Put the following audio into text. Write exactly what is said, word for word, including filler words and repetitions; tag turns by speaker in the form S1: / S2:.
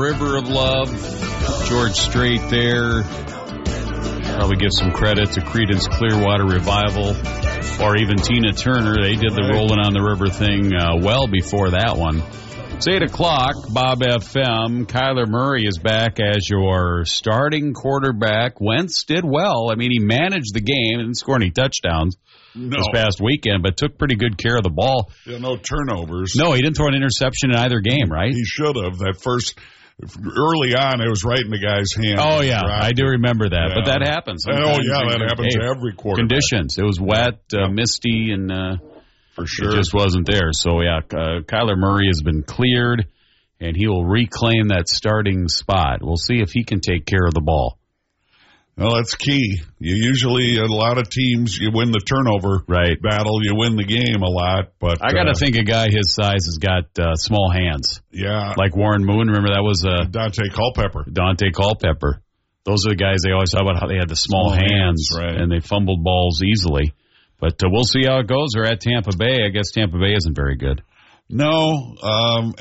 S1: River of Love. George Strait there. Probably give some credit to Creedence Clearwater Revival or even Tina Turner. They did the Rolling on the River thing uh, well before that one. It's eight o'clock, Bob F M. Kyler Murray is back as your starting quarterback. Wentz did well. I mean, he managed the game. Didn't score any touchdowns no. this past weekend, but took pretty good care of the ball.
S2: Yeah, no turnovers.
S1: No, he didn't throw an interception in either game, right?
S2: He should have. That first, early on, it was right in the guy's hand.
S1: Oh, yeah, I do remember that. Yeah. But that happens.
S2: Sometimes. Oh, yeah, that happens
S1: hey,
S2: to every quarterback.
S1: Conditions. It was wet, uh,
S2: yeah.
S1: misty, and... Uh,
S2: For sure.
S1: It just wasn't there. So, yeah, uh, Kyler Murray has been cleared, and he will reclaim that starting spot. We'll see if he can take care of the ball.
S2: Well, that's key. You usually, a lot of teams, you win the turnover
S1: right.
S2: battle, you win the game a lot. But
S1: I got to
S2: uh,
S1: think a guy his size has got uh, small hands.
S2: Yeah.
S1: Like Warren Moon. Remember, that was uh,
S2: Dante Culpepper.
S1: Dante Culpepper. Those are the guys they always talk about how they had the small, small hands,
S2: hands right.
S1: and they fumbled balls easily. But uh, we'll see how it goes. They're at Tampa Bay. I guess Tampa Bay isn't very good.
S2: No. Um,